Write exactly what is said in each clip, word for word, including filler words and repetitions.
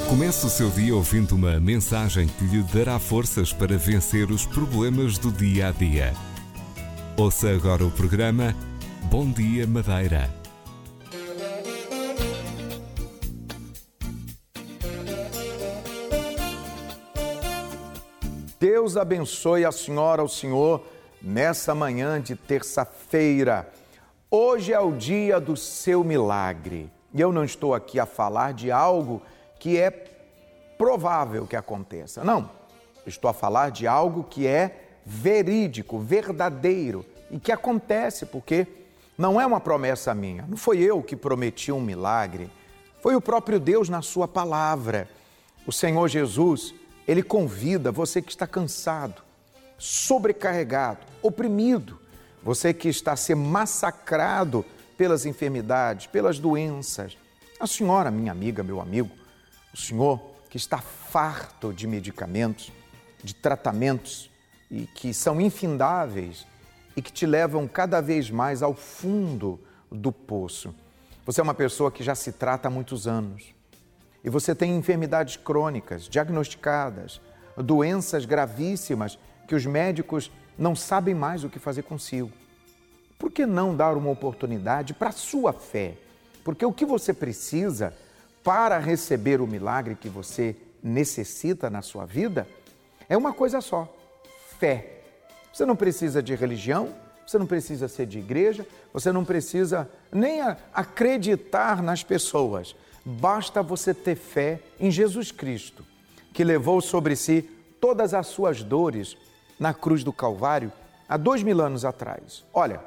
Comece o seu dia ouvindo uma mensagem que lhe dará forças para vencer os problemas do dia a dia. Ouça agora o programa Bom Dia Madeira. Deus abençoe a senhora, o senhor, nessa manhã de terça-feira. Hoje é o dia do seu milagre. E eu não estou aqui a falar de algo que é provável que aconteça. Não, estou a falar de algo que é verídico, verdadeiro e que acontece porque não é uma promessa minha. Não foi eu que prometi um milagre, foi o próprio Deus na sua palavra. O Senhor Jesus, Ele convida você que está cansado, sobrecarregado, oprimido, você que está a ser massacrado pelas enfermidades, pelas doenças. A senhora, minha amiga, meu amigo, o senhor que está farto de medicamentos, de tratamentos e que são infindáveis e que te levam cada vez mais ao fundo do poço. Você é uma pessoa que já se trata há muitos anos e você tem enfermidades crônicas, diagnosticadas, doenças gravíssimas que os médicos não sabem mais o que fazer consigo. Por que não dar uma oportunidade para a sua fé? Porque o que você precisa para receber o milagre que você necessita na sua vida é uma coisa só: fé. Você não precisa de religião, você não precisa ser de igreja, você não precisa nem acreditar nas pessoas. Basta você ter fé em Jesus Cristo, que levou sobre si todas as suas dores na cruz do Calvário há dois mil anos atrás. Olha,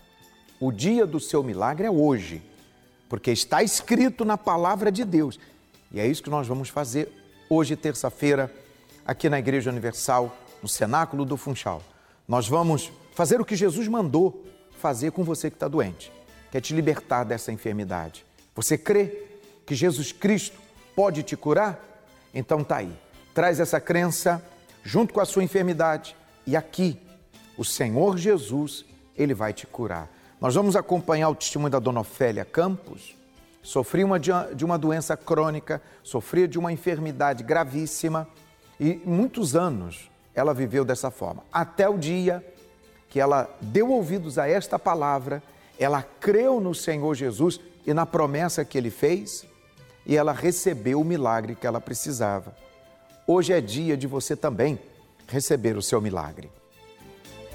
o dia do seu milagre é hoje, porque está escrito na palavra de Deus. E é isso que nós vamos fazer hoje, terça-feira, aqui na Igreja Universal, no Cenáculo do Funchal. Nós vamos fazer o que Jesus mandou fazer com você que está doente, que é te libertar dessa enfermidade. Você crê que Jesus Cristo pode te curar? Então tá aí, traz essa crença junto com a sua enfermidade e aqui o Senhor Jesus, Ele vai te curar. Nós vamos acompanhar o testemunho da dona Ofélia Campos. Sofria uma, de uma doença crônica, sofria de uma enfermidade gravíssima e muitos anos ela viveu dessa forma. Até o dia que ela deu ouvidos a esta palavra, ela creu no Senhor Jesus e na promessa que Ele fez e ela recebeu o milagre que ela precisava. Hoje é dia de você também receber o seu milagre.